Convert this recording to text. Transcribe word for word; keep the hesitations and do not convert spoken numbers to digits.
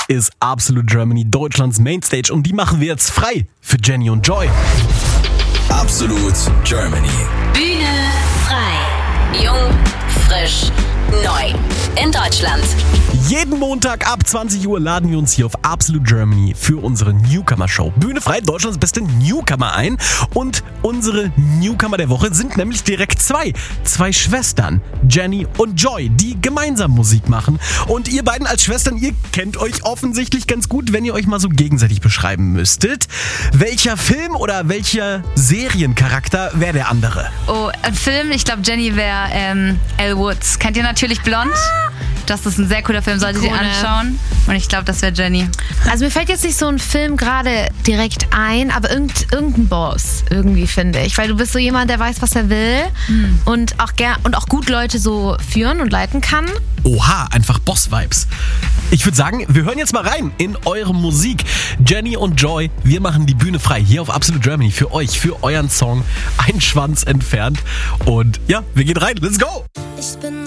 ist Absolute Germany, Deutschlands Mainstage, und die machen wir jetzt frei für Jenny und Joy. Absolute Germany. Bühne frei. Jung, frisch, neu. In Deutschland. Jeden Montag ab zwanzig Uhr laden wir uns hier auf Absolute Germany für unsere Newcomer-Show Bühne frei, Deutschlands beste Newcomer, ein. Und unsere Newcomer der Woche sind nämlich direkt zwei. Zwei Schwestern, Jenny und Joy, die gemeinsam Musik machen. Und ihr beiden als Schwestern, ihr kennt euch offensichtlich ganz gut, wenn ihr euch mal so gegenseitig beschreiben müsstet. Welcher Film oder welcher Seriencharakter wäre der andere? Oh, ein Film, ich glaube Jenny wäre ähm, Elle Woods. Kennt ihr natürlich Blond? Das ist ein sehr cooler Film, solltet ihr anschauen. Und ich glaube, das wäre Jenny. Also mir fällt jetzt nicht so ein Film gerade direkt ein, aber irgend, irgendein Boss irgendwie, finde ich. Weil du bist so jemand, der weiß, was er will mhm. und, auch ger- und auch gut Leute so führen und leiten kann. Oha, einfach Boss-Vibes. Ich würde sagen, wir hören jetzt mal rein in eure Musik. Jenny und Joy, wir machen die Bühne frei hier auf Absolute Germany für euch, für euren Song Ein Schwanz entfernt. Und ja, wir gehen rein. Let's go! Ich bin